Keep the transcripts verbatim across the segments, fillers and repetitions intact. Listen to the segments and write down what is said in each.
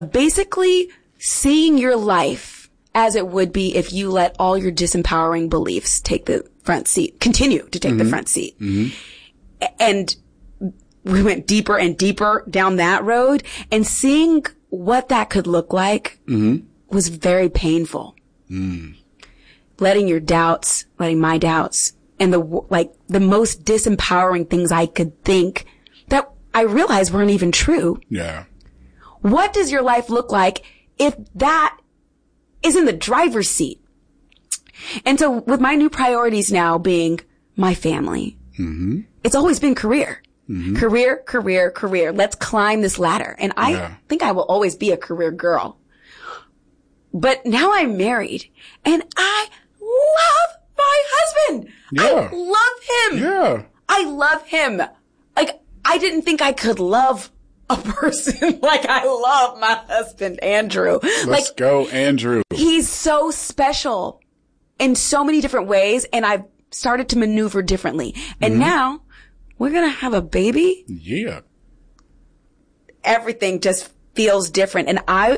basically seeing your life as it would be if you let all your disempowering beliefs take the front seat, continue to take mm-hmm. the front seat. Mm-hmm. And we went deeper and deeper down that road, and seeing what that could look like mm-hmm. was very painful. Mm. Letting your doubts, letting my doubts, and the, like, the most disempowering things I could think that I realized weren't even true. Yeah. What does your life look like if that is in the driver's seat? And so with my new priorities now being my family, mm-hmm. it's always been career. Mm-hmm. Career, career, career. Let's climb this ladder. And I yeah. think I will always be a career girl. But now I'm married and I love my husband. Yeah. I love him. Yeah. I love him. Like, I didn't think I could love a person like I love my husband, Andrew. Let's like, go, Andrew. He's so special in so many different ways, and I've started to maneuver differently. And mm-hmm. now we're going to have a baby. Yeah. Everything just feels different. And I,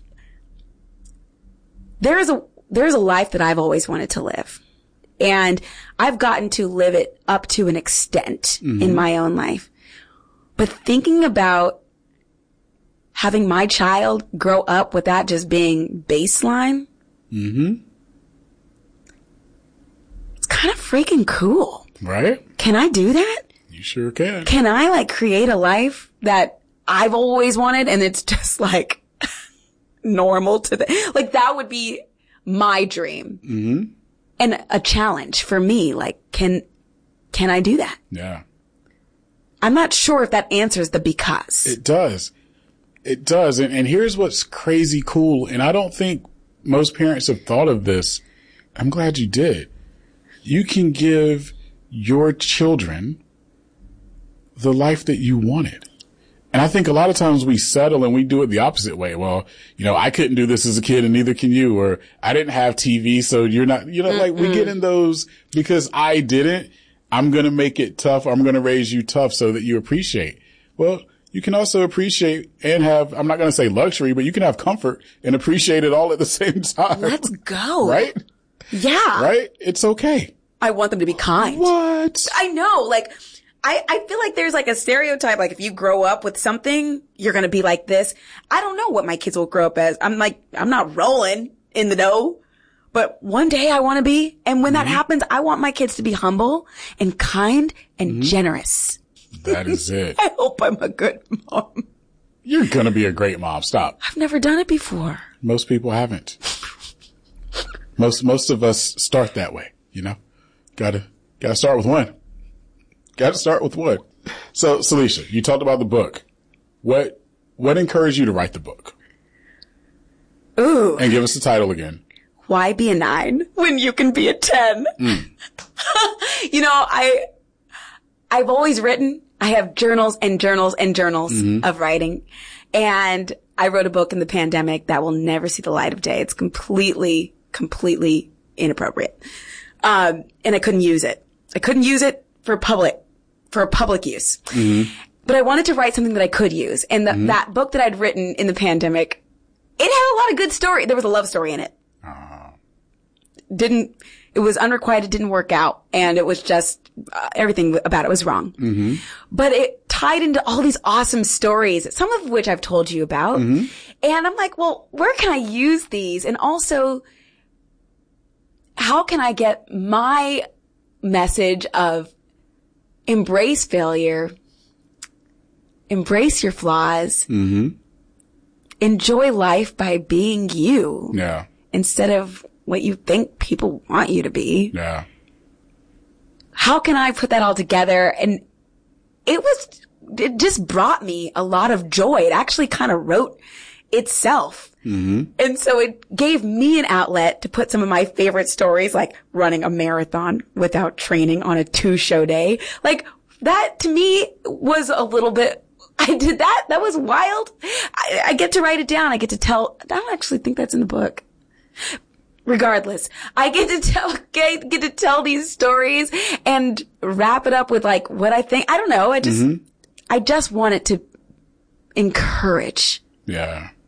there is a, there's a life that I've always wanted to live. And I've gotten to live it up to an extent mm-hmm. in my own life. But thinking about having my child grow up with that just being baseline, mm-hmm. it's kind of freaking cool. Right? Can I do that? You sure can. Can I like create a life that I've always wanted and it's just like normal to the, like that would be my dream. Mm-hmm. And a challenge for me. Like, can, can I do that? Yeah. I'm not sure if that answers the because. It does. It does. And, and here's what's crazy cool. And I don't think most parents have thought of this. I'm glad you did. You can give your children the life that you wanted. And I think a lot of times we settle and we do it the opposite way. Well, you know, I couldn't do this as a kid and neither can you, or I didn't have T V. So you're not, you know, mm-hmm. like we get in those because I didn't, I'm going to make it tough. Or I'm going to raise you tough so that you appreciate. Well, you can also appreciate and have, I'm not going to say luxury, but you can have comfort and appreciate it all at the same time. Let's go. Right? Yeah. Right? It's okay. I want them to be kind. What? I know. Like, I, I feel like there's like a stereotype, like if you grow up with something, you're going to be like this. I don't know what my kids will grow up as. I'm like, I'm not rolling in the dough, but one day I want to be. And when mm-hmm. that happens, I want my kids to be humble and kind and mm-hmm. generous. That is it. I hope I'm a good mom. You're going to be a great mom. Stop. I've never done it before. Most people haven't. most, most of us start that way, you know, gotta, gotta start with one. Got to start with what? So, Celicia, you talked about the book. What, what encouraged you to write the book? Ooh. And give us the title again. Why be a nine when you can be a ten? Mm. You know, I, I've always written. I have journals and journals and journals mm-hmm. of writing. And I wrote a book in the pandemic that will never see the light of day. It's completely, completely inappropriate. Um, and I couldn't use it. I couldn't use it for public. for public use. Mm-hmm. But I wanted to write something that I could use. And the, mm-hmm. that book that I'd written in the pandemic, it had a lot of good story. There was a love story in it. Uh. Didn't, it was unrequited, didn't work out. And it was just, uh, everything about it was wrong. Mm-hmm. But it tied into all these awesome stories, some of which I've told you about. Mm-hmm. And I'm like, well, where can I use these? And also, how can I get my message of embrace failure, embrace your flaws, mm-hmm. enjoy life by being you. Yeah. Instead of what you think people want you to be. Yeah. How can I put that all together? And it was, it just brought me a lot of joy. It actually kind of wrote itself. Mm-hmm. And so it gave me an outlet to put some of my favorite stories, like running a marathon without training on a two show day. Like that to me was a little bit, I did that. That was wild. I, I get to write it down. I get to tell, I don't actually think that's in the book. Regardless, I get to tell, get, get to tell these stories and wrap it up with like what I think. I don't know. I just, mm-hmm. I just want it to encourage. Yeah.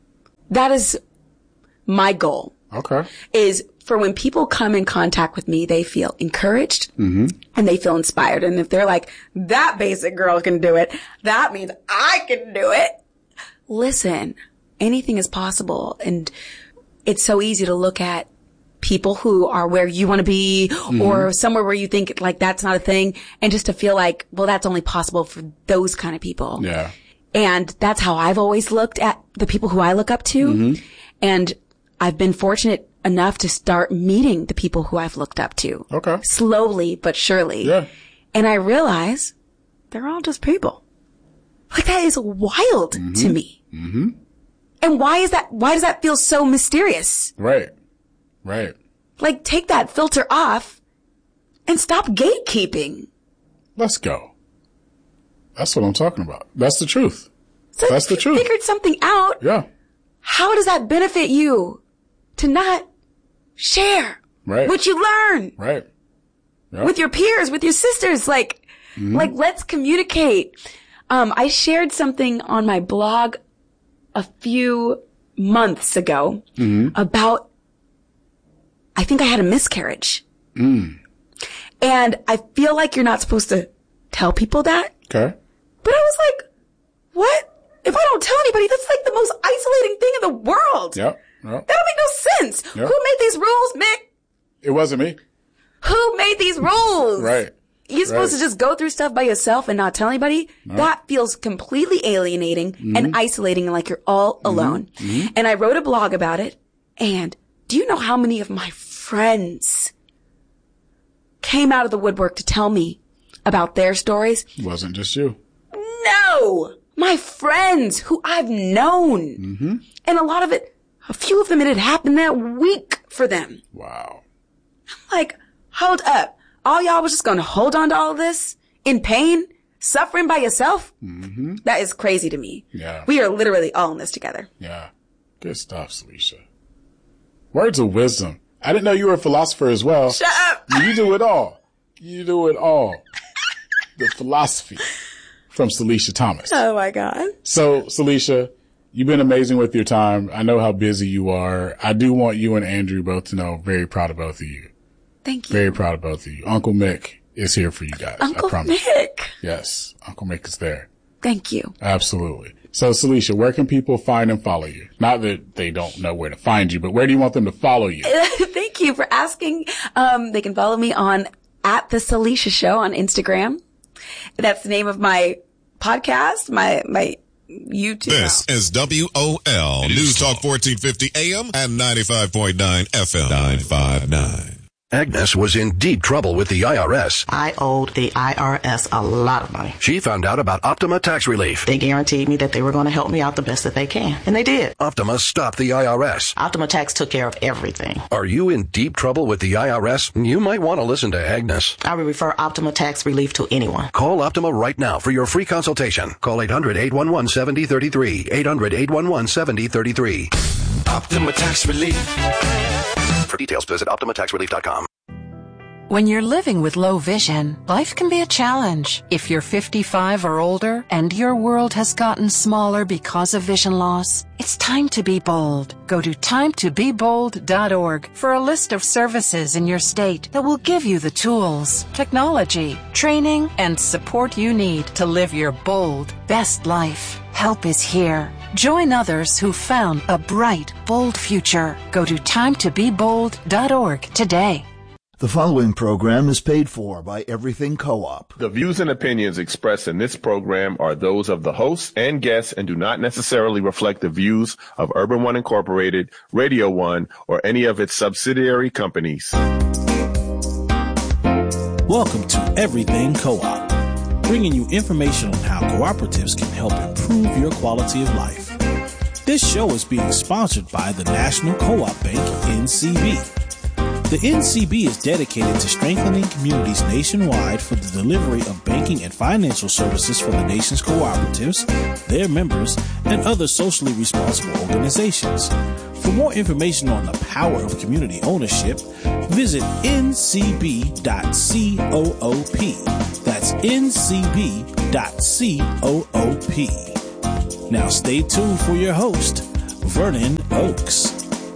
that is my goal. Okay. Is for when people come in contact with me, they feel encouraged mm-hmm. and they feel inspired. And if they're like, that basic girl can do it, that means I can do it. Listen, anything is possible. And it's so easy to look at people who are where you want to be mm-hmm. or somewhere where you think like that's not a thing. And just to feel like, well, that's only possible for those kind of people. Yeah. And that's how I've always looked at the people who I look up to. Mm-hmm. And I've been fortunate enough to start meeting the people who I've looked up to. Okay. Slowly but surely. Yeah. And I realize they're all just people. Like that is wild mm-hmm. to me. Mm-hmm. And why is that, why does that feel so mysterious? Right. Right. Like take that filter off and stop gatekeeping. Let's go. That's what I'm talking about. That's the truth. So That's if the you truth. Figured something out. Yeah. How does that benefit you to not share right. what you learn? Right. Yep. With your peers, with your sisters, like, mm-hmm. like let's communicate. Um, I shared something on my blog a few months ago mm-hmm. about, I think I had a miscarriage. Mm. And I feel like you're not supposed to tell people that. Okay. But I was like, what? If I don't tell anybody, that's like the most isolating thing in the world. Yep. Yep. That don't make no sense. Yep. Who made these rules, Mick? It wasn't me. Who made these rules? Right. You're supposed right. to just go through stuff by yourself and not tell anybody? No. That feels completely alienating mm-hmm. and isolating, like you're all mm-hmm. alone. Mm-hmm. And I wrote a blog about it. And do you know how many of my friends came out of the woodwork to tell me about their stories? It wasn't just you. No! My friends who I've known. Mm-hmm. And a lot of it, a few of them, it had happened that week for them. Wow. I'm like, hold up. All y'all was just going to hold on to all of this in pain, suffering by yourself? Mm-hmm. That is crazy to me. Yeah. We are literally all in this together. Yeah. Good stuff, Salisha. Words of wisdom. I didn't know you were a philosopher as well. Shut up. You do it all. You do it all. The philosophy from Salisha Thomas. Oh my God. So, Salisha, you've been amazing with your time. I know how busy you are. I do want you and Andrew both to know, very proud of both of you. Thank you. Very proud of both of you. Uncle Mick is here for you guys. Uncle I promise. Mick. Yes. Uncle Mick is there. Thank you. Absolutely. So, Salisha, where can people find and follow you? Not that they don't know where to find you, but where do you want them to follow you? Thank you for asking. Um, they can follow me on at the Salisha Show on Instagram. That's the name of my podcast, my, my YouTube. This is W O L News Talk fourteen fifty A M and ninety-five point nine F M. nine five nine. Agnes was in deep trouble with the I R S. I owed the I R S a lot of money. She found out about Optima Tax Relief. They guaranteed me that they were going to help me out the best that they can, and they did. Optima stopped the I R S. Optima Tax took care of everything. Are you in deep trouble with the I R S? You might want to listen to Agnes. I would refer Optima Tax Relief to anyone. Call Optima right now for your free consultation. Call eight hundred, eight one one, seven zero three three. eight hundred, eight one one, seven zero three three. Optima Tax Relief. For details, visit optima tax relief dot com. When you're living with low vision, life can be a challenge. If you're fifty-five or older and your world has gotten smaller because of vision loss, it's time to be bold. Go to time to be bold dot org for a list of services in your state that will give you the tools, technology, training, and support you need to live your bold, best life. Help is here. Join others who found a bright, bold future. Go to time to be bold dot org today. The following program is paid for by Everything Co-op. The views and opinions expressed in this program are those of the hosts and guests and do not necessarily reflect the views of Urban One Incorporated, Radio One, or any of its subsidiary companies. Welcome to Everything Co-op, bringing you information on how cooperatives can help improve your quality of life. This show is being sponsored by the National Co-op Bank, N C B. The N C B is dedicated to strengthening communities nationwide for the delivery of banking and financial services for the nation's cooperatives, their members, and other socially responsible organizations. For more information on the power of community ownership, visit N C B dot coop. That's N C B dot coop. Now stay tuned for your host, Vernon Oakes.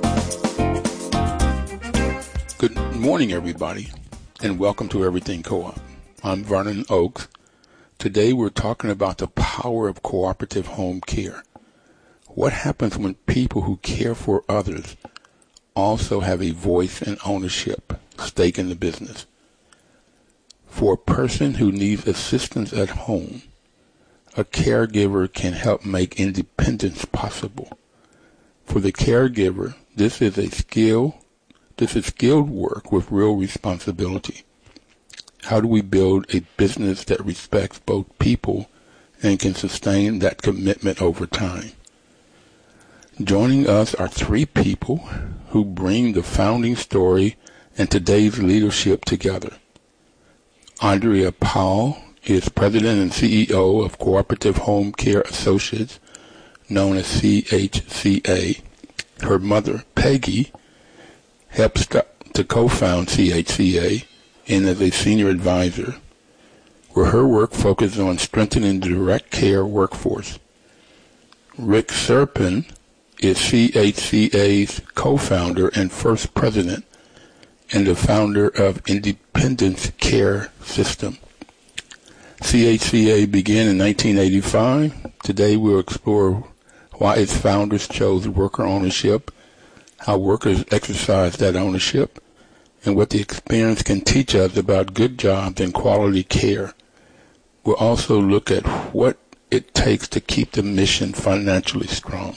Good morning, everybody, and welcome to Everything Co-op. I'm Vernon Oakes. Today we're talking about the power of cooperative home care. What happens when people who care for others also have a voice and ownership stake in the business? For a person who needs assistance at home, a caregiver can help make independence possible. For the caregiver, this is a skill, this is skilled work with real responsibility. How do we build a business that respects both people and can sustain that commitment over time? Joining us are three people who bring the founding story and today's leadership together. Andrea Powell is President and C E O of Cooperative Home Care Associates, known as C H C A. Her mother, Peggy, helps to co-found C H C A and is a senior advisor, where her work focuses on strengthening the direct care workforce. Rick Serpin is C H C A's co-founder and first president and the founder of Independence Care System. C H C A began in nineteen eighty-five. Today we'll explore why its founders chose worker ownership, how workers exercise that ownership, and what the experience can teach us about good jobs and quality care. We'll also look at what it takes to keep the mission financially strong.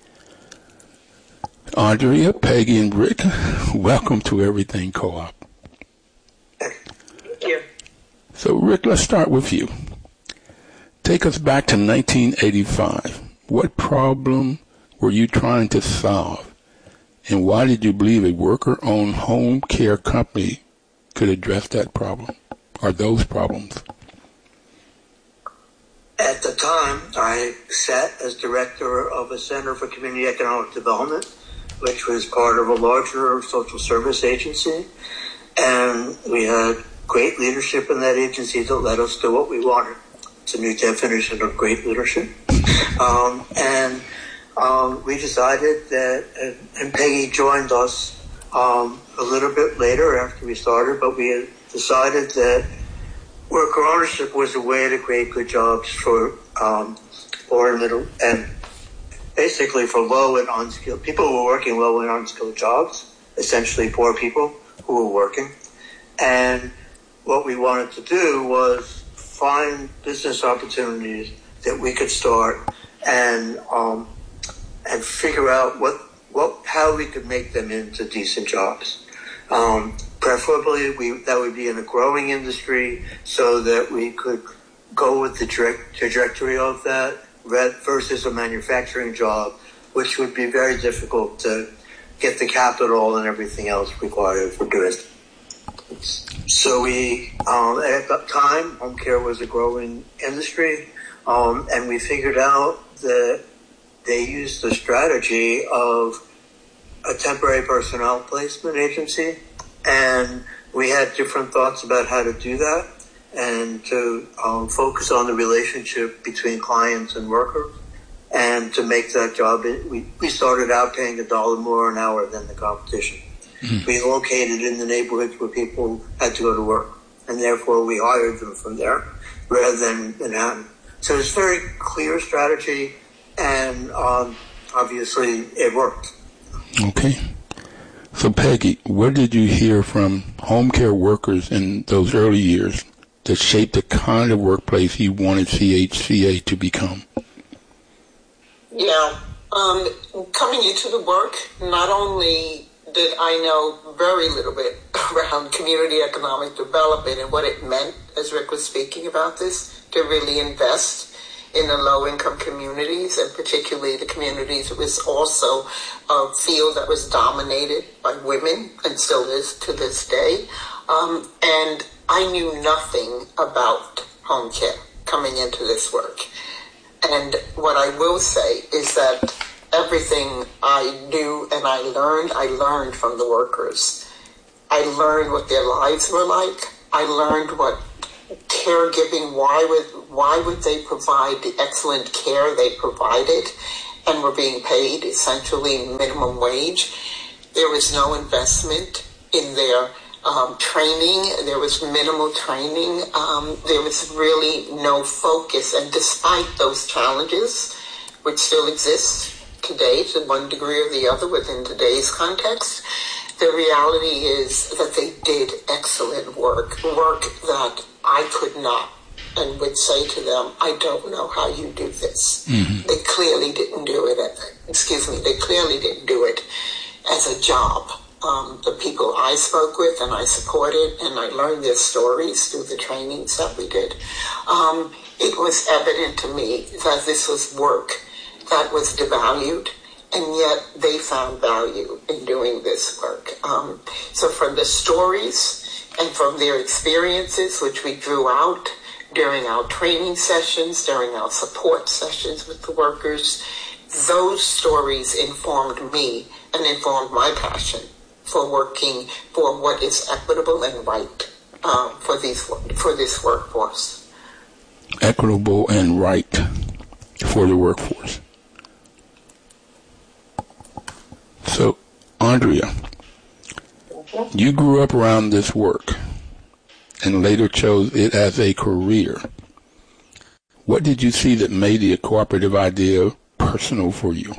Andrea, Peggy, and Rick, welcome to Everything Co-op. Thank you. So, Rick, let's start with you. Take us back to nineteen eighty-five. What problem were you trying to solve, and why did you believe a worker-owned home care company could address that problem, or those problems? At the time, I sat as director of a Center for Community Economic Development, which was part of a larger social service agency, and we had great leadership in that agency that let us do what we wanted. It's a new definition of great leadership. Um, and um, we decided that, and, and Peggy joined us um, a little bit later after we started, but we had decided that worker ownership was a way to create good jobs for um, poor and middle, and basically for low and unskilled people who were working low and unskilled jobs, essentially poor people who were working. And what we wanted to do was find business opportunities that we could start and um, and figure out what what how we could make them into decent jobs. Um, preferably, we that would be in a growing industry, so that we could go with the direct trajectory of that versus a manufacturing job, which would be very difficult to get the capital and everything else required for doing it. So we, um, at that time, home care was a growing industry, um, and we figured out that they used the strategy of a temporary personnel placement agency, and we had different thoughts about how to do that and to um, focus on the relationship between clients and workers, and to make that job, we, we started out paying a dollar more an hour than the competition. Mm-hmm. We located in the neighborhoods where people had to go to work, and therefore we hired them from there rather than Manhattan. So it's a very clear strategy, and um, obviously it worked. Okay. So Peggy, what did you hear from home care workers in those early years that shaped the kind of workplace you wanted C H C A to become? Yeah. Um, coming into the work, not only did I know very little bit around community economic development and what it meant, as Rick was speaking about this, to really invest in the low-income communities, and particularly the communities. It was also a field that was dominated by women, and still is to this day. Um, and I knew nothing about home care coming into this work. And what I will say is that everything I knew and I learned, I learned from the workers. I learned what their lives were like. I learned what caregiving, why would why would they provide the excellent care they provided, and were being paid essentially minimum wage. There was no investment in their um, training. There was minimal training. Um, there was really no focus. And despite those challenges, which still exist today to one degree or the other within today's context, the reality is that they did excellent work, work that I could not and would say to them, I don't know how you do this. Mm-hmm. They clearly didn't do it. At, excuse me, they clearly didn't do it as a job. Um, the people I spoke with and I supported, and I learned their stories through the trainings that we did, um, it was evident to me that this was work that was devalued, and yet they found value in doing this work. Um, so from the stories and from their experiences, which we drew out during our training sessions, during our support sessions with the workers, those stories informed me and informed my passion for working for what is equitable and right um, for these for this workforce. Equitable and right for the workforce. So, Andrea, you grew up around this work and later chose it as a career. What did you see that made the cooperative idea personal for you?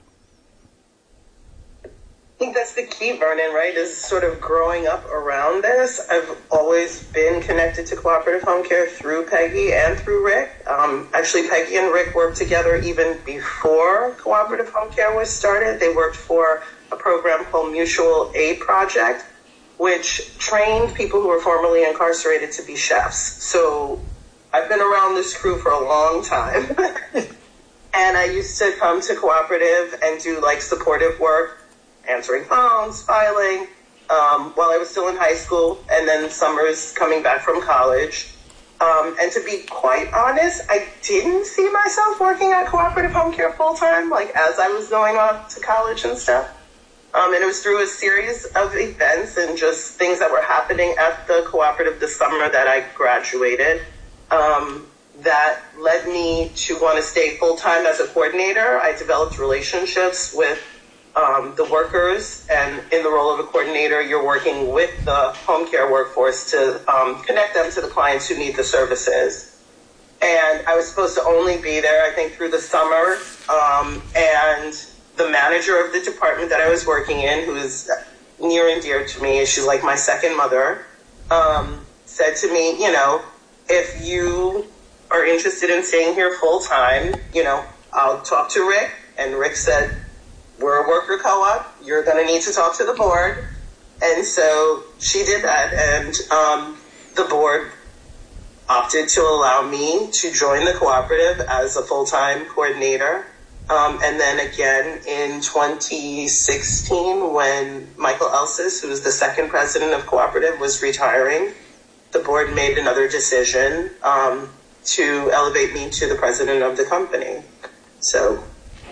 I think that's the key, Vernon, right, is sort of growing up around this. I've always been connected to cooperative home care through Peggy and through Rick. Um, actually, Peggy and Rick worked together even before cooperative home care was started. They worked for a program called Mutual Aid Project, which trained people who were formerly incarcerated to be chefs. So I've been around this crew for a long time. And I used to come to cooperative and do like supportive work, answering phones, filing, um, while I was still in high school, and then summers coming back from college. Um, and to be quite honest, I didn't see myself working at cooperative home care full-time, like as I was going off to college and stuff. Um, and it was through a series of events and just things that were happening at the cooperative this summer that I graduated um, that led me to want to stay full-time as a coordinator. I developed relationships with Um, the workers, and in the role of a coordinator, you're working with the home care workforce to um, connect them to the clients who need the services. And I was supposed to only be there, I think, through the summer. Um, and the manager of the department that I was working in, who is near and dear to me, she's like my second mother, um, said to me, you know, if you are interested in staying here full time, you know, I'll talk to Rick. And Rick said, we're a worker co-op, you're going to need to talk to the board. And so she did that, and um, the board opted to allow me to join the cooperative as a full-time coordinator. Um, and then again in twenty sixteen, when Michael Elsis, who was the second president of cooperative, was retiring, the board made another decision um, to elevate me to the president of the company. So...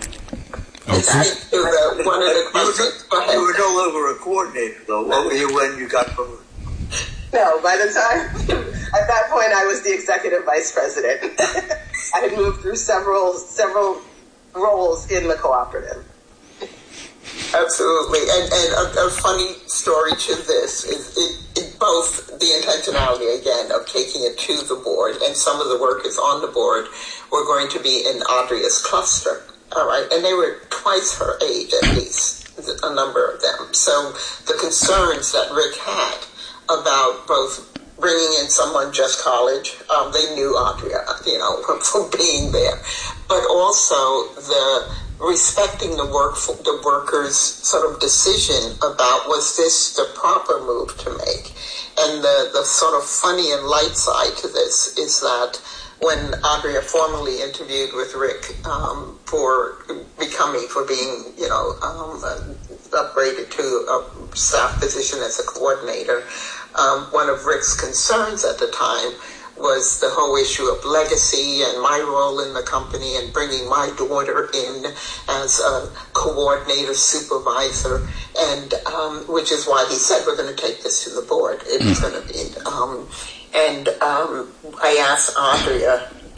Okay. You, uh, one of the questions. You were no longer a coordinator, though. What were you when you got promoted? No, by the time, at that point, I was the executive vice president. I had moved through several several roles in the cooperative. Absolutely. And, and a, a funny story to this is it, it both the intentionality, again, of taking it to the board, and some of the workers on the board were going to be in Andrea's cluster. All right, and they were twice her age, at least, a number of them. So the concerns that Rick had about both bringing in someone just college, um, they knew Andrea, you know, from being there, but also the respecting the work, the workers' sort of decision about was this the proper move to make. And the, the sort of funny and light side to this is that when Andrea formally interviewed with Rick um, for becoming, for being, you know, um, upgraded to a staff position as a coordinator, um, one of Rick's concerns at the time was the whole issue of legacy and my role in the company and bringing my daughter in as a coordinator supervisor, and um, which is why he said we're going to take this to the board. It was going to be... Um, And um, I asked Andrea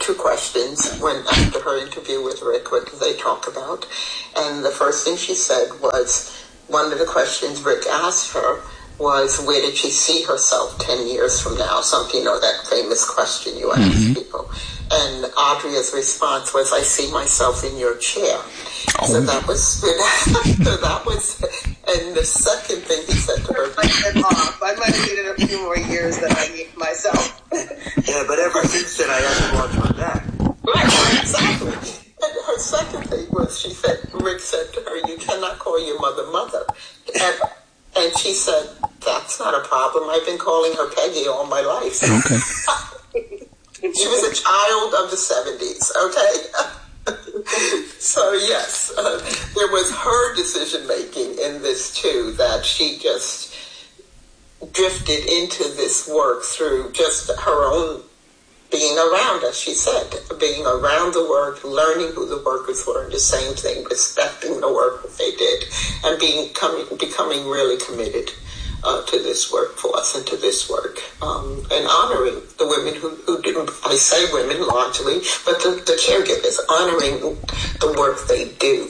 two questions when after her interview with Rick. What did they talk about? And the first thing she said was, one of the questions Rick asked her was, where did she see herself ten years from now? Something, you know, that famous question you ask mm-hmm. people. And Audria's response was, I see myself in your chair. Oh. So that was, so that was, and the second thing he said to her, I might have off. I might have needed a few more years than I need myself. Yeah, but ever since then I haven't watched my back. Right, exactly. And her second thing was, she said, Rick said to her, you cannot call your mother mother. And, and she said, that's not a problem. I've been calling her Peggy all my life. Okay. She was a child of the seventies, okay? So, yes, uh, there was her decision-making in this, too, that she just drifted into this work through just her own being around, as she said, being around the work, learning who the workers were, the same thing, respecting the work that they did, and being coming, becoming really committed uh, to this workforce and to this work, um, and honoring the women who, who didn't, I say women largely, but the, the caregivers, honoring the work they do.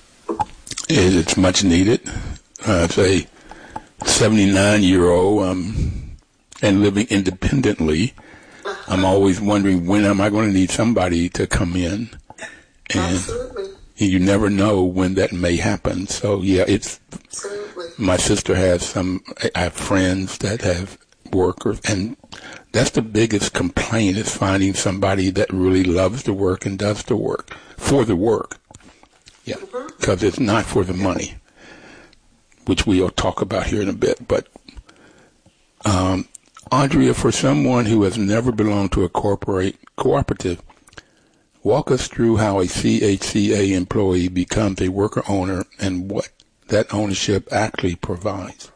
It's much needed. Uh, as a seventy-nine-year-old um, and living independently, I'm always wondering, when am I going to need somebody to come in? And Absolutely. You never know when that may happen. So, yeah, it's, Absolutely. My sister has some, I have friends that have workers, and that's the biggest complaint, is finding somebody that really loves the work and does the work for the work. Yeah, because mm-hmm. it's not for the money, which we'll talk about here in a bit. But, um, Andrea, for someone who has never belonged to a corporate cooperative, walk us through how a C H C A employee becomes a worker owner and what that ownership actually provides.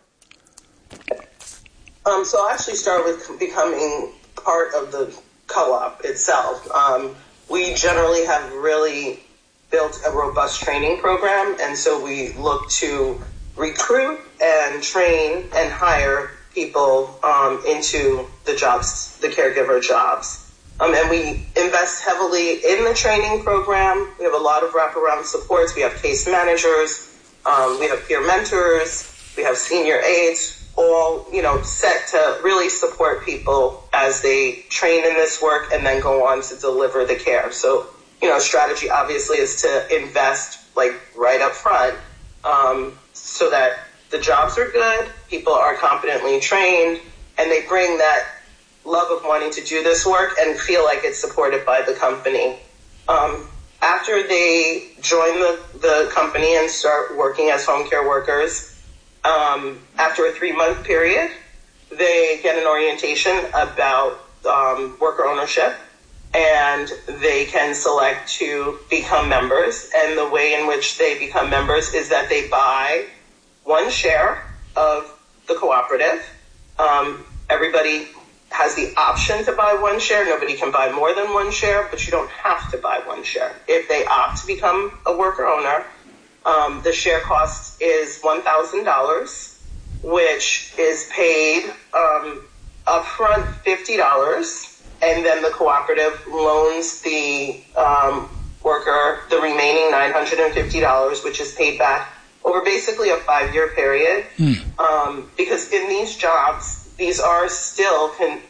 Um, so I'll actually start with becoming part of the co-op itself. Um, we generally have really built a robust training program, and so we look to recruit and train and hire people um, into the jobs, the caregiver jobs. Um, and we invest heavily in the training program. We have a lot of wraparound supports. We have case managers. Um, we have peer mentors. We have senior aides, all, you know, set to really support people as they train in this work and then go on to deliver the care. So, you know, strategy obviously is to invest like right up front um, so that the jobs are good, people are competently trained, and they bring that love of wanting to do this work and feel like it's supported by the company. Um, after they join the, the company and start working as home care workers, um, after a three-month period, they get an orientation about um, worker ownership, and they can select to become members. And the way in which they become members is that they buy one share of the cooperative. Um, everybody has the option to buy one share. Nobody can buy more than one share, but you don't have to buy one share. If they opt to become a worker owner, um, the share cost is one thousand dollars, which is paid um, upfront fifty dollars, and then the cooperative loans the um, worker the remaining nine hundred fifty dollars, which is paid back over basically a five-year period. Mm. Um, because in these jobs, these are still can,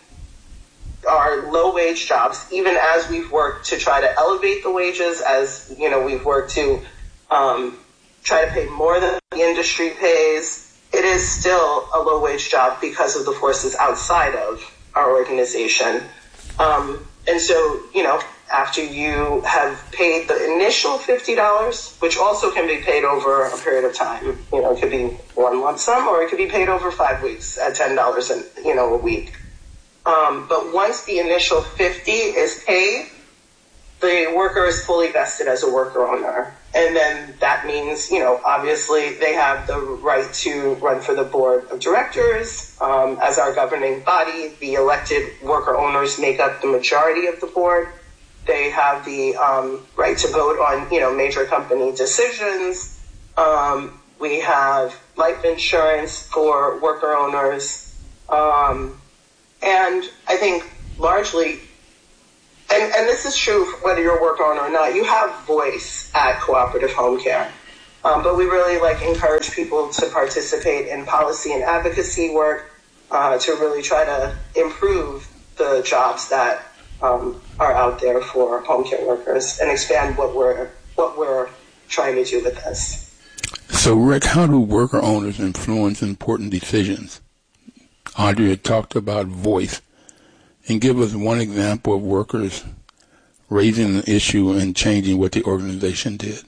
are low-wage jobs, even as we've worked to try to elevate the wages, as, you know, we've worked to um, try to pay more than the industry pays. It is still a low-wage job because of the forces outside of our organization. Um, and so, you know, after you have paid the initial fifty dollars, which also can be paid over a period of time, you know, it could be one lump sum, or it could be paid over five weeks at ten dollars, and you know, a week. Um, but once the initial fifty is paid, the worker is fully vested as a worker owner. And then that means, you know, obviously they have the right to run for the board of directors. Um, as our governing body, the elected worker owners make up the majority of the board. They have the um, right to vote on, you know, major company decisions. Um, we have life insurance for worker owners. Um, and I think largely and, and this is true whether you're a worker owner or not, you have voice at Cooperative Home Care. Um, but we really like encourage people to participate in policy and advocacy work uh, to really try to improve the jobs that um, are out there for home care workers and expand what we're what we're trying to do with this. So, Rick, how do worker owners influence important decisions? Audrey had talked about voice, and give us one example of workers raising an issue and changing what the organization did.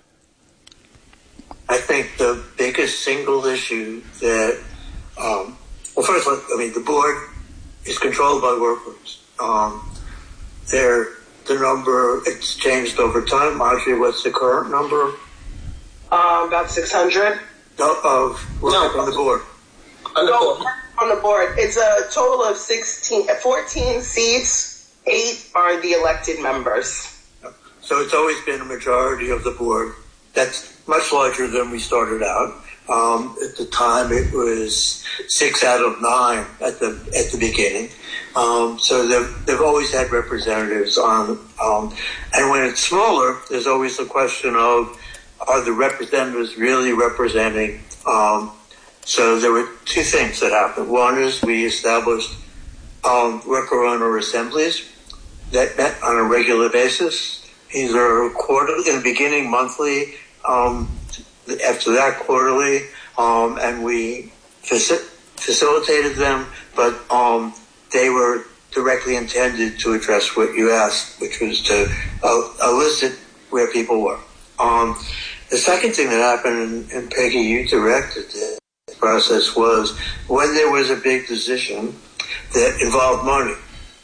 I think the biggest single issue that, um, well, first, I mean, the board is controlled by workers. Um, they're the number, it's changed over time. Audrey, what's the current number? Uh, about six hundred. No, of workers no. on the board. On the board. On the board. It's a total of sixteen, fourteen seats. Eight are the elected members. So it's always been a majority of the board. That's much larger than we started out. Um, at the time, it was six out of nine at the at the beginning. Um, so they've, they've always had representatives on. Um, and when it's smaller, there's always the question of, are the representatives really representing? Um, so there were two things that happened. One is we established um, worker owner assemblies that met on a regular basis, either quarterly, in the beginning, monthly, um, after that quarterly, um, and we faci- facilitated them, but um, they were directly intended to address what you asked, which was to uh, elicit where people were. Um, the second thing that happened, and, and Peggy, you directed the process, was when there was a big decision that involved money,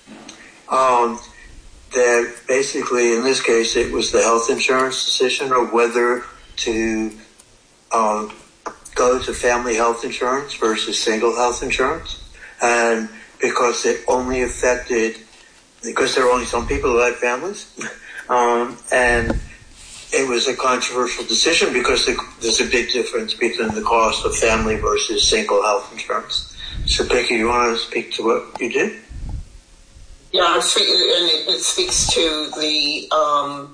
um, that basically, in this case, it was the health insurance decision of whether to um, go to family health insurance versus single health insurance. And because it only affected, because there were only some people who had families, um, and it was a controversial decision because there's a big difference between the cost of family versus single health insurance. So, Becky, you want to speak to what you did? Yeah, and it speaks to the um,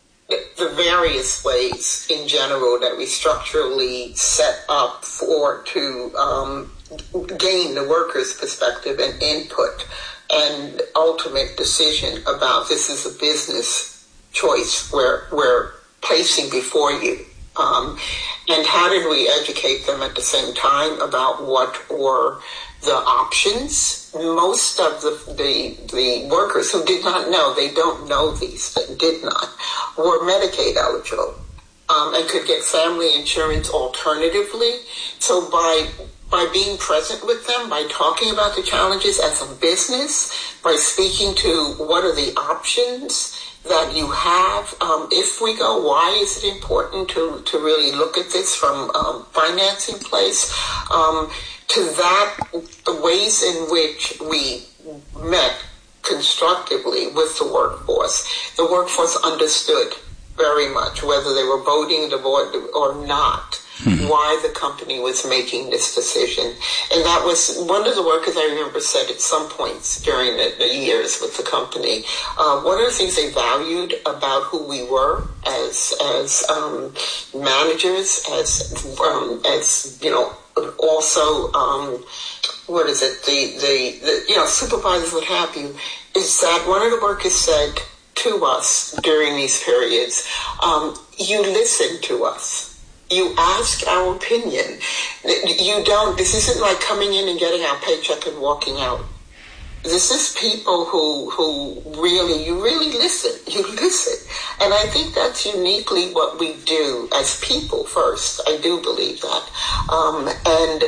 the various ways in general that we structurally set up for to um, gain the workers' perspective and input and ultimate decision about this is a business choice where we're placing before you. Um, and how did we educate them at the same time about what were the options? Most of the, the the workers who did not know, they don't know these, that did not, were Medicaid eligible um, and could get family insurance alternatively. So by by being present with them, by talking about the challenges as a business, by speaking to what are the options that you have, um, if we go, why is it important to, to really look at this from um, financing place, um, to that, the ways in which we met constructively with the workforce. The workforce understood very much, whether they were voting the board or not, mm-hmm. why the company was making this decision. And that was one of the workers I remember said at some points during the, the years with the company, uh, one of the things they valued about who we were as as um, managers, as um, as you know, also um, what is it, the, the the you know supervisors, what have you, is that one of the workers said to us during these periods, um, you listen to us. You ask our opinion. You don't, this isn't like coming in and getting our paycheck and walking out. This is people who, who really, you really listen. You listen. And I think that's uniquely what we do as people first. I do believe that. Um, and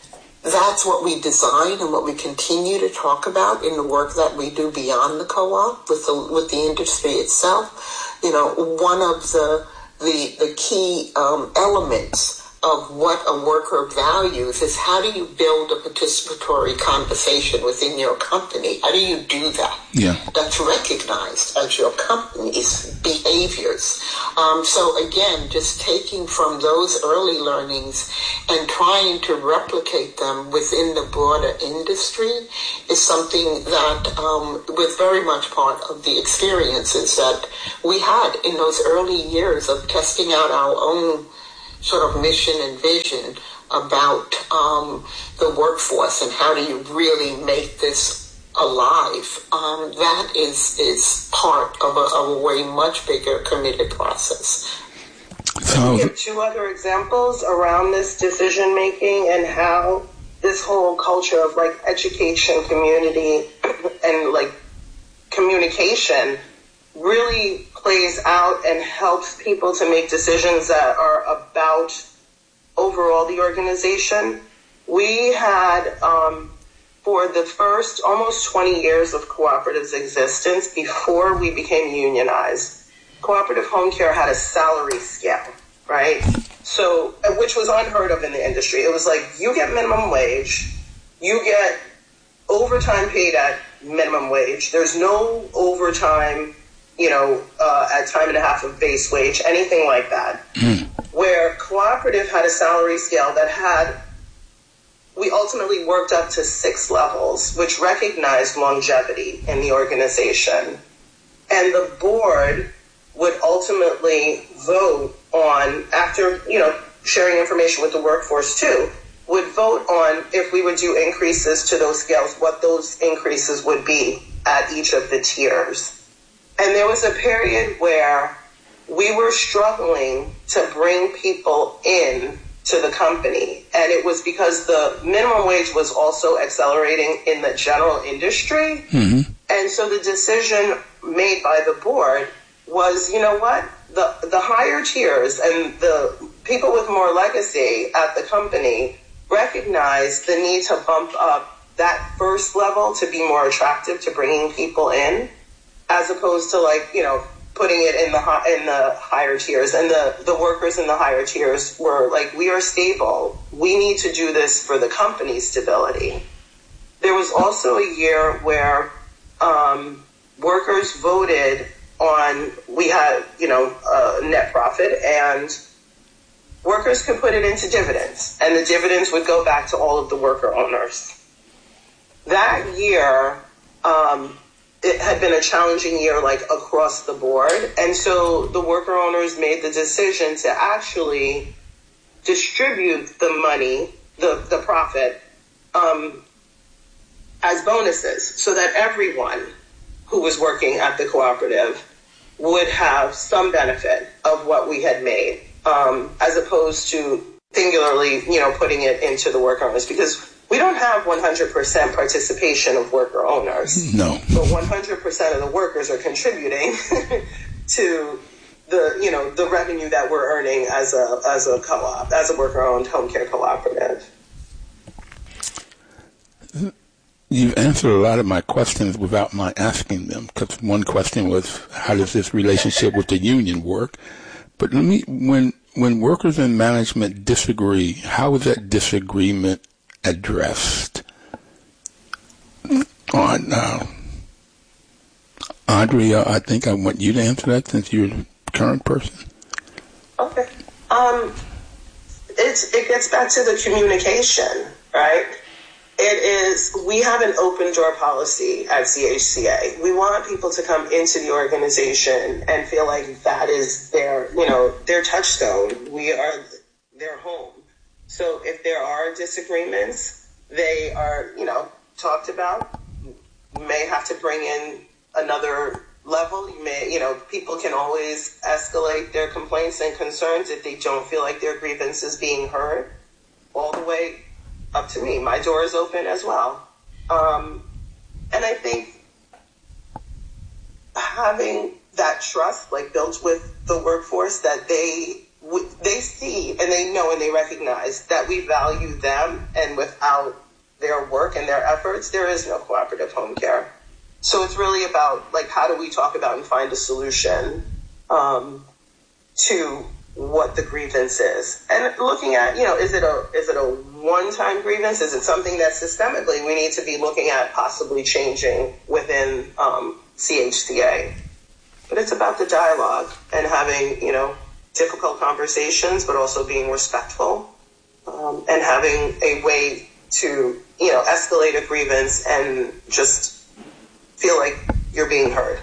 that's what we design and what we continue to talk about in the work that we do beyond the co-op with the, with the industry itself. You know, one of the, the, the key um, elements of what a worker values is how do you build a participatory conversation within your company? How do you do that? Yeah. That's recognized as your company's behaviors. Um, so again, just taking from those early learnings and trying to replicate them within the broader industry is something that um, was very much part of the experiences that we had in those early years of testing out our own sort of mission and vision about um, the workforce and how do you really make this alive. Um, that is is part of a, of a way much bigger committed process. I'll give two other examples around this decision making and how this whole culture of like education, community, and like communication really plays out and helps people to make decisions that are about overall the organization. We had, um, for the first almost twenty years of Cooperative's existence, before we became unionized, Cooperative Home Care had a salary scale, right? So, which was unheard of in the industry. It was like, you get minimum wage, you get overtime paid at minimum wage. There's no overtime, you know, uh, at time and a half of base wage, anything like that. Mm. Where Cooperative had a salary scale that had, we ultimately worked up to six levels, which recognized longevity in the organization. And the board would ultimately vote on, after, you know, sharing information with the workforce too, would vote on if we would do increases to those scales, what those increases would be at each of the tiers. And there was a period where we were struggling to bring people in to the company. And it was because the minimum wage was also accelerating in the general industry. Mm-hmm. And so the decision made by the board was, you know what, the, the higher tiers and the people with more legacy at the company recognized the need to bump up that first level to be more attractive to bringing people in, as opposed to, like, you know, putting it in the in the higher tiers. And the, the workers in the higher tiers were like, we are stable. We need to do this for the company's stability. There was also a year where um, workers voted on, we had, you know, a net profit, and workers could put it into dividends, and the dividends would go back to all of the worker owners. That year, um, it had been a challenging year, like, across the board. And so the worker owners made the decision to actually distribute the money, the, the profit, um, as bonuses, so that everyone who was working at the cooperative would have some benefit of what we had made, um, as opposed to singularly, you know, putting it into the worker owners, because we don't have one hundred percent participation of worker owners. No. But one hundred percent of the workers are contributing to the, you know, the revenue that we're earning as a as a co-op, as a worker-owned home care cooperative. You've answered a lot of my questions without my asking them, because one question was, how does this relationship with the union work? But let me, when when workers and management disagree, how is that disagreement addressed? On uh, Andrea, I think I want you to answer that since you're the current person. Okay. Um, it's it gets back to the communication, right? It is, we have an open door policy at C H C A. We want people to come into the organization and feel like that is their, you know, their touchstone. We are their home. So if there are disagreements, they are, you know, talked about. You may have to bring in another level. You may, you know, people can always escalate their complaints and concerns if they don't feel like their grievance is being heard, all the way up to me. My door is open as well. Um, and I think having that trust, like, built with the workforce, that they they see and they know and they recognize that we value them, and without their work and their efforts, there is no cooperative home care. So it's really about, like, how do we talk about and find a solution um, to what the grievance is, and looking at, you know, is it a is it a one-time grievance? Is it something that systemically we need to be looking at possibly changing within um, C H C A? But it's about the dialogue and having, you know, difficult conversations, but also being respectful, um, and having a way to, you know, escalate a grievance and just feel like you're being heard.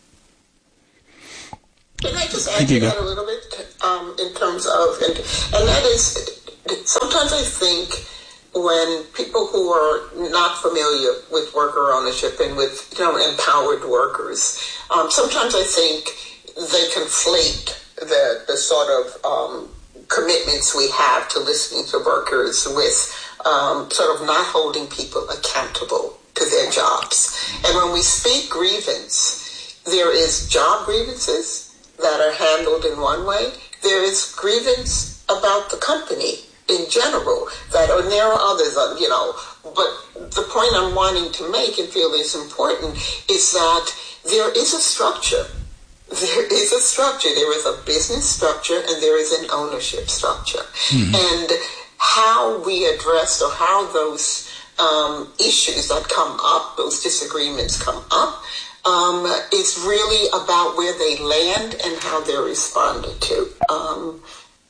Can I just add to that a little bit, um, in terms of, and, and that is, sometimes I think when people who are not familiar with worker ownership and with, you know, empowered workers, um, sometimes I think they conflate the, the sort of um, commitments we have to listening to workers with um, sort of not holding people accountable to their jobs. And when we speak grievance, there is job grievances that are handled in one way. There is grievance about the company in general, that, and there are others, you know, but the point I'm wanting to make and feel is important is that there is a structure. There is a structure. There is a business structure and there is an ownership structure. Mm-hmm. And how we address or how those um, issues that come up, those disagreements come up, Um, it's really about where they land and how they're responded to. Um,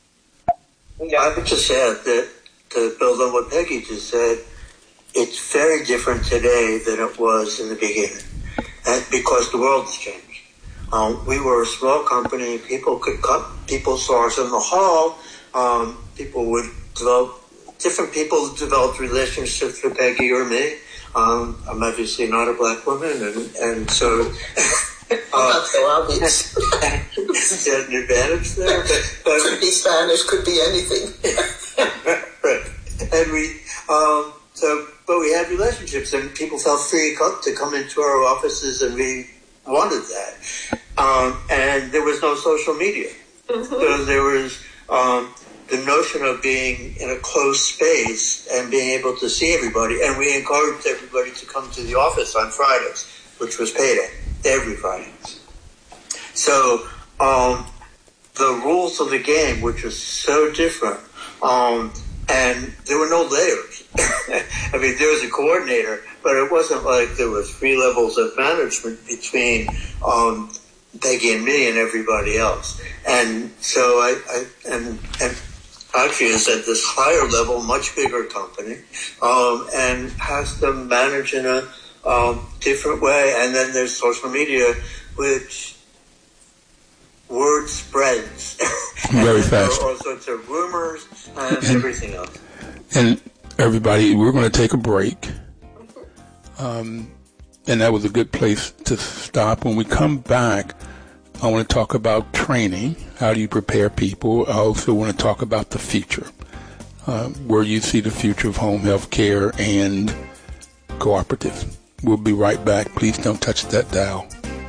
yeah, I would just add that, to build on what Peggy just said, it's very different today than it was in the beginning, and because the world has changed. Um, we were a small company. People could cut. People saw us in the hall. Um, people would develop. Different people developed relationships with Peggy or me. Um, I'm obviously not a black woman, and, and so uh, not so obvious. There's an advantage there. But, but, could be Spanish, could be anything. Right. And we, um, so, but we had relationships, and people felt free to come into our offices, and we wanted that. Um, and there was no social media, mm-hmm. so there was. Um, the notion of being in a closed space and being able to see everybody. And we encouraged everybody to come to the office on Fridays, which was payday, every Friday. So um, the rules of the game, which was so different, um, and there were no layers. I mean, there was a coordinator, but it wasn't like there was three levels of management between um, Peggy and me and everybody else. And so I, I and and actually is at this higher level, much bigger company, um, and has to manage in a um, different way. And then there's social media, which word spreads. Very fast. There are all sorts of rumors and, and everything else. And everybody, we're going to take a break. Um, and that was a good place to stop. When we come back, I want to talk about training. How do you prepare people? I also want to talk about the future, uh, where you see the future of home health care and cooperative. We'll be right back. Please don't touch that dial.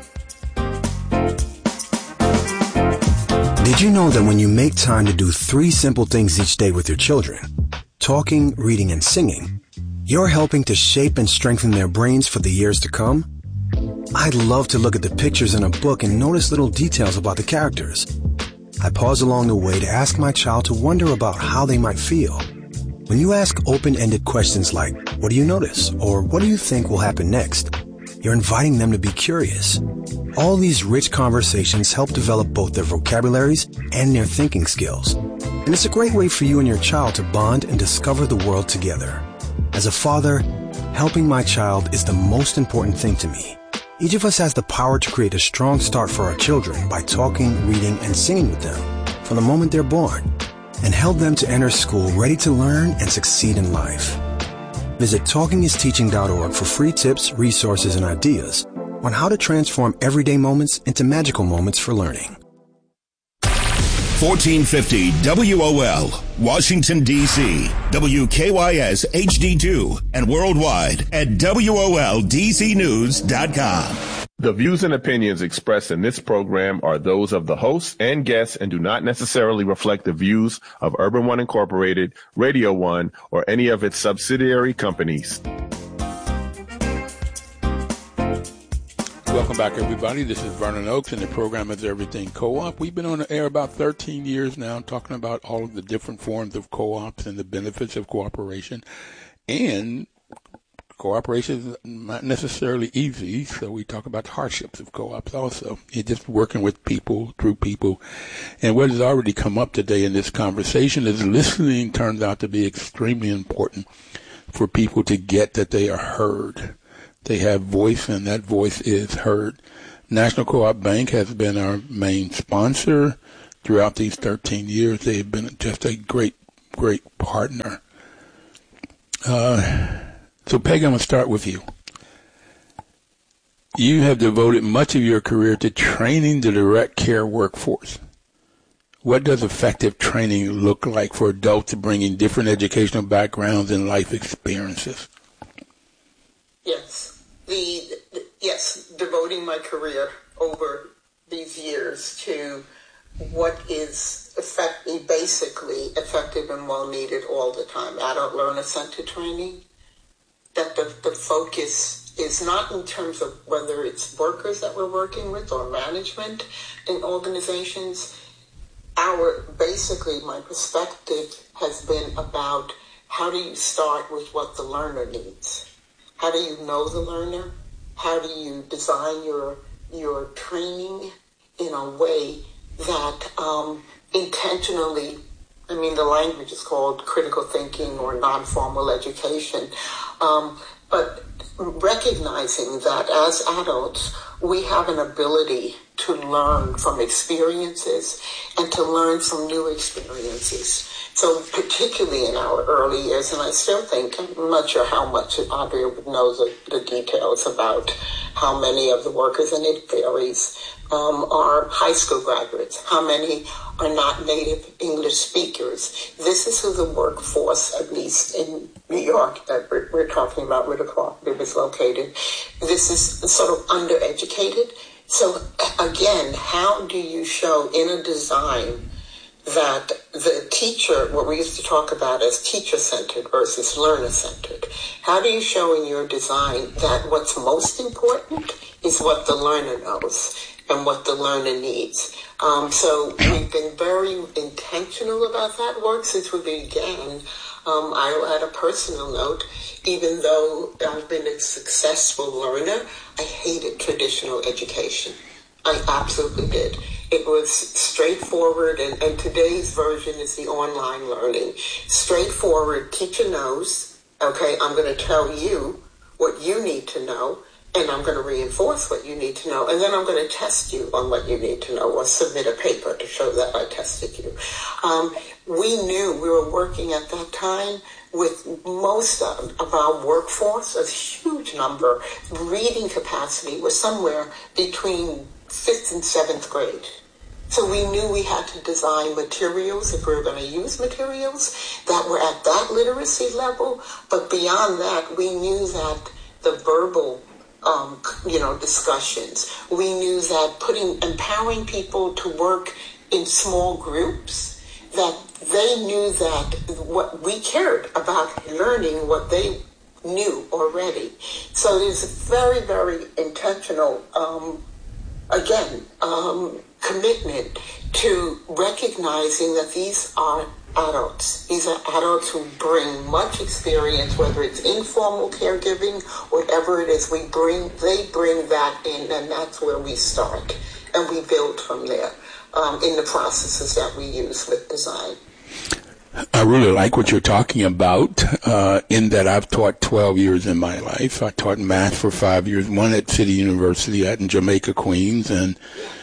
Did you know that when you make time to do three simple things each day with your children, talking, reading, and singing, you're helping to shape and strengthen their brains for the years to come? I'd love to look at the pictures in a book and notice little details about the characters. I pause along the way to ask my child to wonder about how they might feel. When you ask open-ended questions like, what do you notice? Or what do you think will happen next? You're inviting them to be curious. All these rich conversations help develop both their vocabularies and their thinking skills. And it's a great way for you and your child to bond and discover the world together. As a father, helping my child is the most important thing to me. Each of us has the power to create a strong start for our children by talking, reading, and singing with them from the moment they're born, and help them to enter school ready to learn and succeed in life. Visit talking is teaching dot org for free tips, resources, and ideas on how to transform everyday moments into magical moments for learning. fourteen fifty W O L, Washington, D C, W K Y S H D two, and worldwide at W O L D C news dot com. The views and opinions expressed in this program are those of the hosts and guests and do not necessarily reflect the views of Urban One Incorporated, Radio One, or any of its subsidiary companies. Welcome back, everybody. This is Vernon Oakes, and the program is Everything Co-op. We've been on the air about thirteen years now, talking about all of the different forms of co-ops and the benefits of cooperation. And cooperation is not necessarily easy, so we talk about the hardships of co-ops also. It's just working with people, through people. And what has already come up today in this conversation is listening turns out to be extremely important for people to get that they are heard. They have voice, and that voice is heard. National Co-op Bank has been our main sponsor throughout these thirteen years. They've been just a great, great partner. Uh, so, Peg, I'm going to start with you. You have devoted much of your career to training the direct care workforce. What does effective training look like for adults bringing different educational backgrounds and life experiences? Yes. The, the yes, devoting my career over these years to what is effect, basically effective and well needed all the time. Adult learner-centered training. That the, the focus is not in terms of whether it's workers that we're working with or management in organizations. Our basically my perspective has been about how do you start with what the learner needs. How do you know the learner? How do you design your your training in a way that um, intentionally, I mean, the language is called critical thinking or non-formal education, um, but recognizing that as adults, we have an ability to learn from experiences and to learn from new experiences. So particularly in our early years, and I still think, I'm not sure how much Andrea would know the, the details about how many of the workers, and it varies, um, are high school graduates, how many are not native English speakers. This is who the workforce, at least in New York, that we're, we're talking about where the cooperative is located, this is sort of undereducated. So again, how do you show in a design that the teacher, what we used to talk about as teacher-centered versus learner-centered, how do you show in your design that what's most important is what the learner knows and what the learner needs? Um, so we've been very intentional about that work since we began. Um, I, at a personal note, even though I've been a successful learner, I hated traditional education. I absolutely did. It was straightforward, and, and today's version is the online learning. Straightforward, teacher knows, okay, I'm going to tell you what you need to know, and I'm going to reinforce what you need to know, and then I'm going to test you on what you need to know or submit a paper to show that I tested you. Um, we knew we were working at that time with most of, of our workforce, a huge number, reading capacity was somewhere between fifth and seventh grade. So we knew we had to design materials, if we were going to use materials, that were at that literacy level. But beyond that, we knew that the verbal, um, you know, discussions, we knew that putting, empowering people to work in small groups, that they knew that what we cared about learning what they knew already. So there's a very, very intentional, um, again, um, commitment to recognizing that these are adults. These are adults who bring much experience, whether it's informal caregiving, whatever it is we bring, they bring that in, and that's where we start. And we build from there um, in the processes that we use with design. I really like what you're talking about, uh, in that I've taught twelve years in my life. I taught math for five years, one at City University out in Jamaica, Queens, and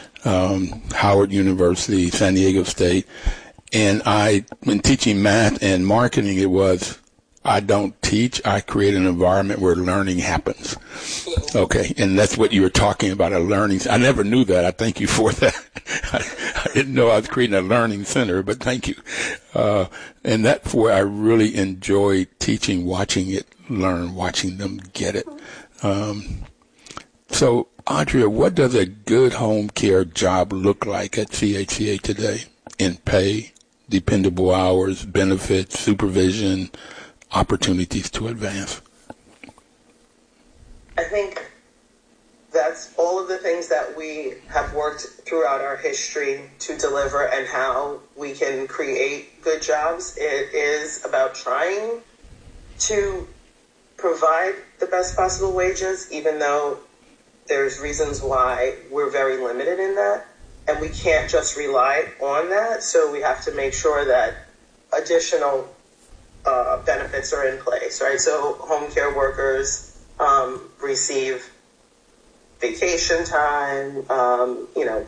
um, Howard University, San Diego State. And I, when teaching math and marketing, it was, I don't teach, I create an environment where learning happens. Okay, and that's what you were talking about, a learning. I never knew that. I thank you for that. I, I didn't know I was creating a learning center, but thank you. Uh, and that's where I really enjoy teaching, watching it learn, watching them get it. Um, so, Andrea, what does a good home care job look like at C H C A today in pay, dependable hours, benefits, supervision, opportunities to advance? I think that's all of the things that we have worked throughout our history to deliver and how we can create good jobs. It is about trying to provide the best possible wages, even though there's reasons why we're very limited in that. And we can't just rely on that. So we have to make sure that additional uh, benefits are in place, right? So home care workers um, receive vacation time, um, you know,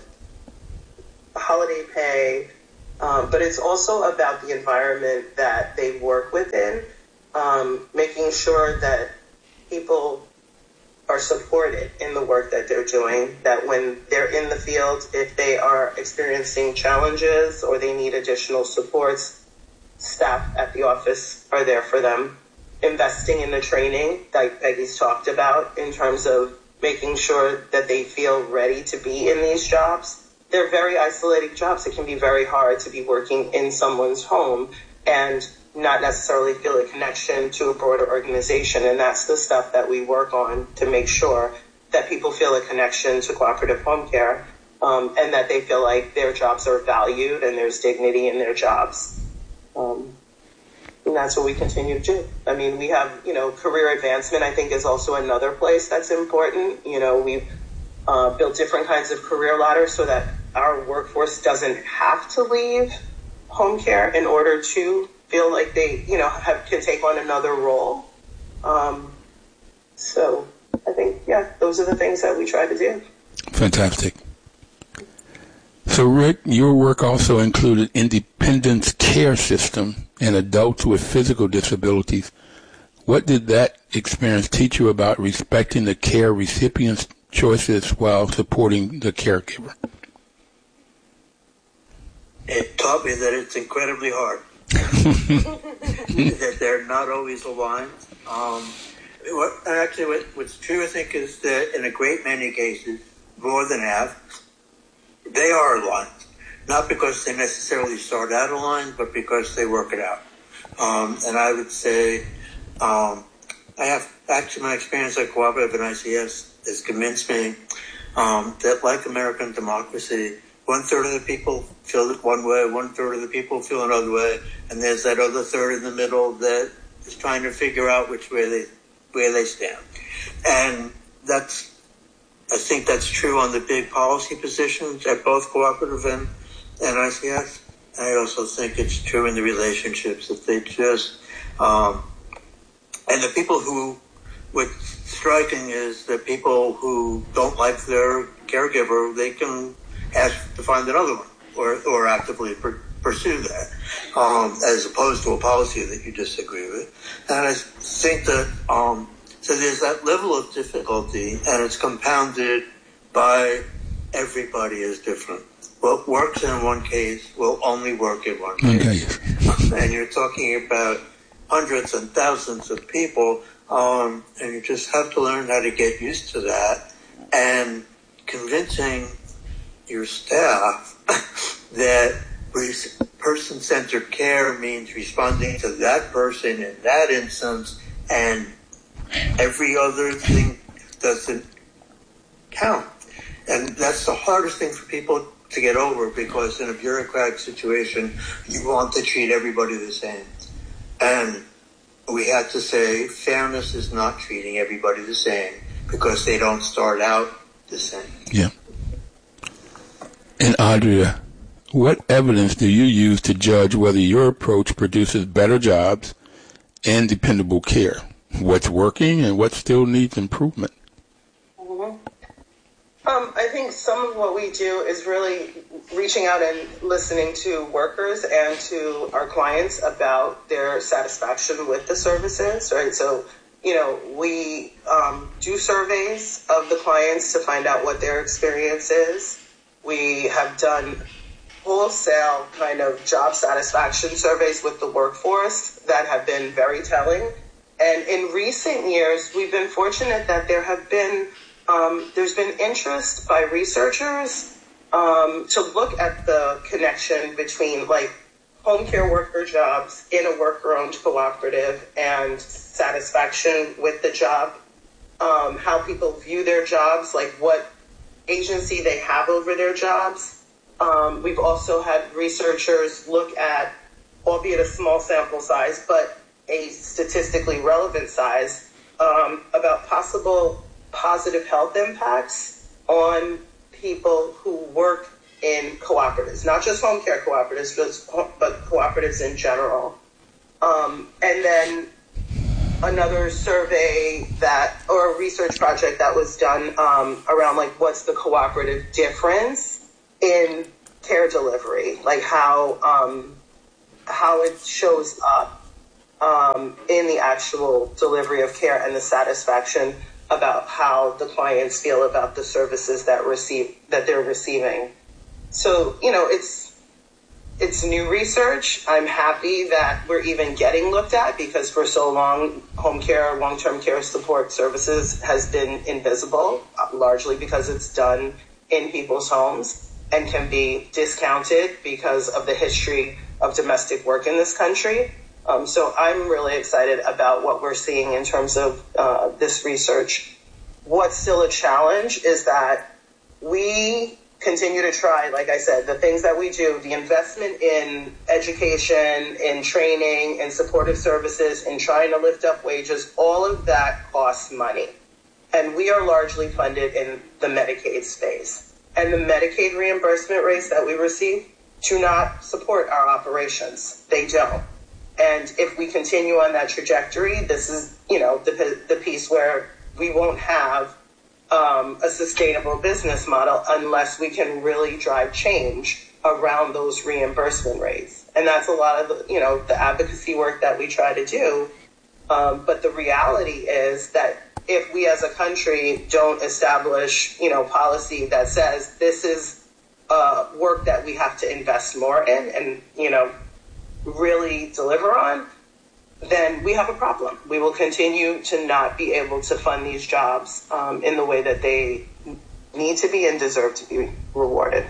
holiday pay, um, but it's also about the environment that they work within, um, making sure that people are supported in the work that they're doing, that when they're in the field, if they are experiencing challenges or they need additional supports, staff at the office are there for them. Investing in the training that Peggy's talked about in terms of making sure that they feel ready to be in these jobs. They're very isolating jobs. It can be very hard to be working in someone's home and not necessarily feel a connection to a broader organization. And that's the stuff that we work on to make sure that people feel a connection to cooperative home care, um, and that they feel like their jobs are valued and there's dignity in their jobs. Um, And that's what we continue to do. I mean, we have, you know, career advancement, I think, is also another place that's important. You know, we've uh, built different kinds of career ladders so that our workforce doesn't have to leave home care in order to feel like they, you know, have, can take on another role. Um, so I think, yeah, those are the things that we try to do. Fantastic. So, Rick, your work also included Independence Care System and adults with physical disabilities. What did that experience teach you about respecting the care recipient's choices while supporting the caregiver? It taught me that it's incredibly hard, that they're not always aligned. Um, what, actually, what, what's true, I think, is that in a great many cases, more than half, they are aligned, not because they necessarily start out aligned, but because they work it out. Um, and I would say, um, I have actually my experience at Cooperative and I C S has convinced me um, that, like American democracy, one third of the people feel it one way, one third of the people feel another way, and there's that other third in the middle that is trying to figure out which way they where they stand. And that's. I think that's true on the big policy positions at both Cooperative and, and I C S. I also think it's true in the relationships that they just, um, and the people who, what's striking is the people who don't like their caregiver, they can ask to find another one or, or actively per, pursue that, um, as opposed to a policy that you disagree with. And I think that, um, So there's that level of difficulty, and it's compounded by everybody is different. What works in one case will only work in one case. Okay. And you're talking about hundreds and thousands of people, um, and you just have to learn how to get used to that, and convincing your staff that person-centered care means responding to that person in that instance, and every other thing doesn't count. And that's the hardest thing for people to get over, because in a bureaucratic situation, you want to treat everybody the same. And we had to say fairness is not treating everybody the same, because they don't start out the same. Yeah. And Andrea, what evidence do you use to judge whether your approach produces better jobs and dependable care? What's working and what still needs improvement? Mm-hmm. Um, I think some of what we do is really reaching out and listening to workers and to our clients about their satisfaction with the services, right? So, you know, we um, do surveys of the clients to find out what their experience is. We have done wholesale kind of job satisfaction surveys with the workforce that have been very telling. And in recent years, we've been fortunate that there have been, um, there's been interest by researchers um, to look at the connection between, like, home care worker jobs in a worker-owned cooperative and satisfaction with the job um, how people view their jobs, like what agency they have over their jobs. Um, we've also had researchers look at, albeit a small sample size, but a statistically relevant size, um, about possible positive health impacts on people who work in cooperatives, not just home care cooperatives, but cooperatives in general. Um, and then another survey that, or a research project that was done um, around like what's the cooperative difference in care delivery, like how um, how it shows up um, in the actual delivery of care and the satisfaction about how the clients feel about the services that receive that they're receiving. So, you know, it's it's new research. I'm happy that we're even getting looked at, because for so long, home care, long-term care support services has been invisible, largely because it's done in people's homes and can be discounted because of the history of domestic work in this country. Um, so I'm really excited about what we're seeing in terms of uh, this research. What's still a challenge is that we continue to try, like I said, the things that we do, the investment in education, in training, in supportive services, in trying to lift up wages, all of that costs money. And we are largely funded in the Medicaid space. And the Medicaid reimbursement rates that we receive do not support our operations. They don't. And if we continue on that trajectory, this is, you know, the the piece where we won't have um, a sustainable business model unless we can really drive change around those reimbursement rates. And that's a lot of the, you know, the advocacy work that we try to do. Um, but the reality is that if we as a country don't establish, you know, policy that says this is uh, work that we have to invest more in and, you know, really deliver on, then we have a problem. We will continue to not be able to fund these jobs um, in the way that they need to be and deserve to be rewarded.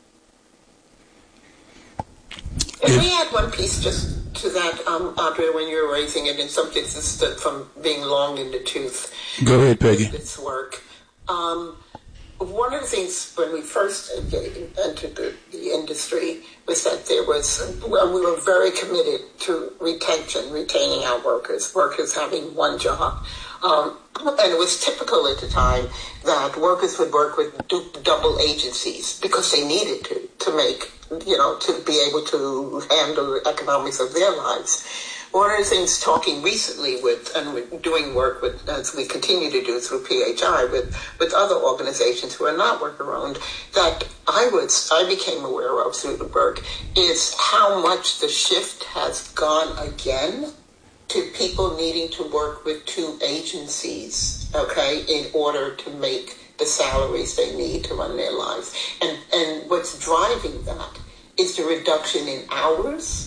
If we add one piece just to that, um, Audrey, when you're raising it, in some cases from being long in the tooth. Go ahead, Peggy. It's work. Um, one of the things when we first entered the, the industry was that there was, well, we were very committed to retention, retaining our workers, workers having one job. Um, and it was typical at the time that workers would work with double agencies because they needed to, to make, you know, to be able to handle the economics of their lives. One of the things talking recently with, and doing work with, as we continue to do through P H I, with, with other organizations who are not worker-owned, that I was, I became aware of through the work, is how much the shift has gone again to people needing to work with two agencies, okay, in order to make the salaries they need to run their lives. And, and what's driving that is the reduction in hours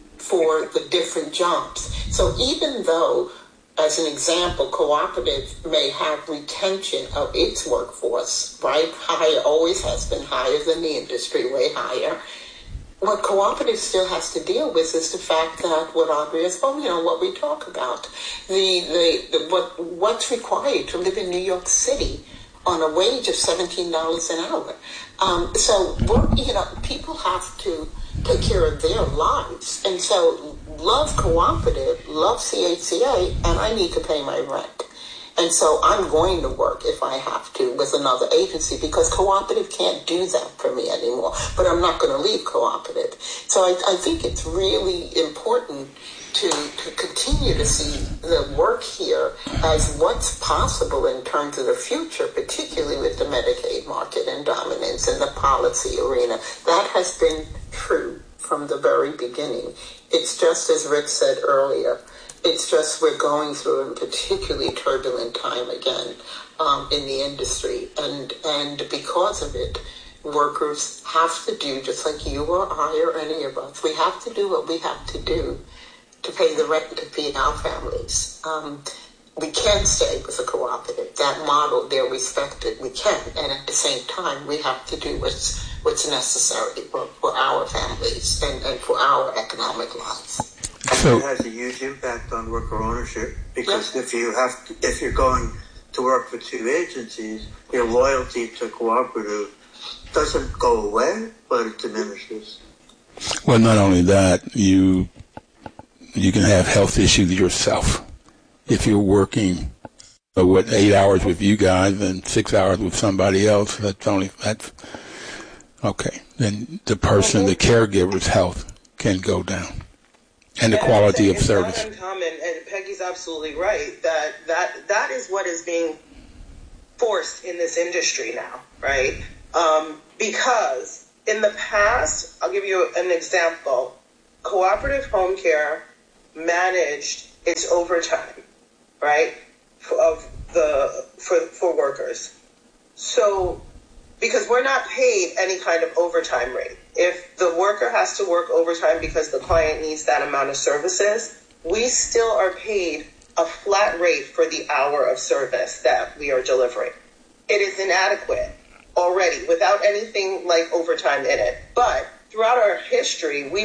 for the different jobs. So even though, as an example, cooperative may have retention of its workforce, right, higher, always has been higher than the industry, way higher, what cooperative still has to deal with is the fact that what Audrey is, well, you know, what we talk about, the, the, the what what's required to live in New York City on a wage of seventeen dollars an hour. Um, so, we're, you know, people have to take care of their lives. And so, love cooperative, love C H C A, and I need to pay my rent. And so I'm going to work if I have to with another agency because cooperative can't do that for me anymore. But I'm not going to leave cooperative. So I, I think it's really important to, to continue to see the work here as what's possible in terms of the future, particularly with the Medicaid market and dominance in the policy arena. That has been true from the very beginning. It's just as Rick said earlier, it's just we're going through a particularly turbulent time again um, in the industry. And, and because of it, workers have to do, just like you or I or any of us, we have to do what we have to do to pay the rent to feed our families. Um, we can stay with a cooperative. That model, they're respected. We can. And at the same time, we have to do what's what's necessary for, for our families and, and for our economic lives. So it has a huge impact on worker ownership because yeah. if you have to, if you're going to work for two agencies, your loyalty to cooperative doesn't go away, but it diminishes. Well, not only that, you you can have health issues yourself. If you're working, uh, what, eight hours with you guys and six hours with somebody else, that's only, that's, okay. Then the person, the caregiver's health can go down. And the and quality of it's service. Not uncommon, and Peggy's absolutely right, that, that that is what is being forced in this industry now, right? Um, because in the past, I'll give you an example. Cooperative home care managed its overtime, right, of the for for workers. So, because we're not paid any kind of overtime rate. If the worker has to work overtime because the client needs that amount of services, we still are paid a flat rate for the hour of service that we are delivering. It is inadequate already without anything like overtime in it. But throughout our history, we